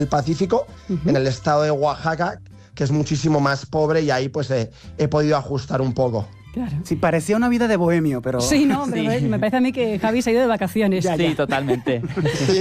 Pacífico, en el estado de Oaxaca, que es muchísimo más pobre, y ahí pues he podido ajustar un poco. Claro. Sí, parecía una vida de bohemio, pero... Sí, no, pero me parece a mí que Javi se ha ido de vacaciones. Sí, totalmente. Sí.